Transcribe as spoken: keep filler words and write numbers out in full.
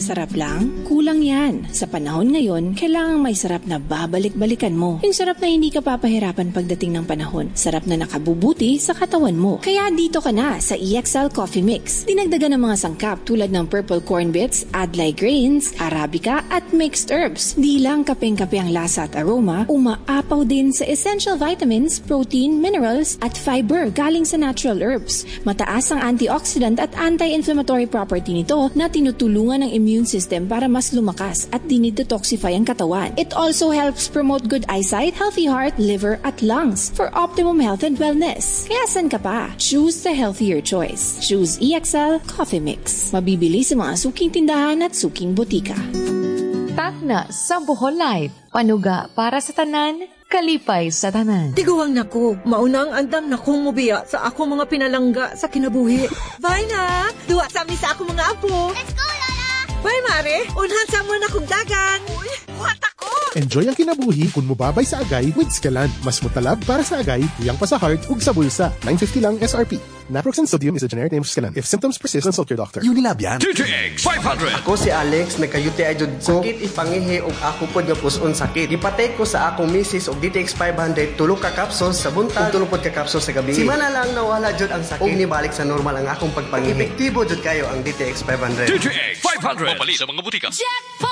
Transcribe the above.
sarap lang? Kulang yan. Sa panahon ngayon, kailangang may sarap na babalik-balikan mo. Yung sarap na hindi ka papahirapan pagdating ng panahon. Sarap na nakabubuti sa katawan mo. Kaya dito ka na sa E X L Coffee Mix. Dinagdagan ng mga sangkap tulad ng purple corn bits, adlai grains, arabica at mixed herbs. Di lang kapeng-kape ang lasa at aroma, umaapaw din sa essential vitamins, protein, minerals at fiber galing sa natural herbs. Mataas ang antioxidant at anti-inflammatory property nito na tinutulungan ng immune system para mas lumakas at dinidetoxify ang katawan. It also helps promote good eyesight, healthy heart, liver at lungs for optimum health and wellness. Kaya san ka pa? Choose the healthier choice. Choose E X L Coffee Mix. Mabibili sa mga suking tindahan at suking butika. Takna sa Bohol Life. Panuga para sa tanan, kalipay sa tanan. Tiguang nako, maunang andam na kong mubiya sa ako mga pinalangga sa kinabuhi. Bye na! Duwa sa amin sa ako mga apo. Let's go, Lola! Bye, Mare! Unhan sa mo na kong dagan. Uy, buhat ako! Enjoy ang kinabuhi kung mubabay sa agay with Scalan. Mas mutalab para sa agay, tuyang pa sa heart, ug sa bulsa. nine fifty lang S R P. Naproxen sodium is a generic name of Scalan. If symptoms persist, consult your doctor. Unilab yan. D T X five hundred. Ako si Alex, nagkayuti ay jud ko. Sakit ipangihi og ako pod nga puson sakit. Ipatay ko sa akong misis og D T X five hundred tulong ka capsules sa buntag ug tulong pod ka capsules sa gabi. Si mana lang nawala jud ang sakit ug nibalik sa normal ang akong pagpangihi. Epektibo jud kayo ang D T X five hundred. D T X five hundred. Mapali sa mga butika. Jackpot!